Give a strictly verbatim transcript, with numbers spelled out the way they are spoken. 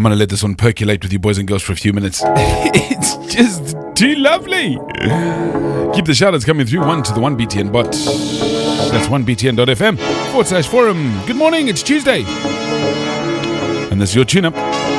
I'm going to let this one percolate with you boys and girls for a few minutes. It's just too lovely. Keep the shoutouts coming through. One to the one B T N bot. That's one B T N dot F M forward slash forum. Good morning. It's Tuesday. And this is your tune-up.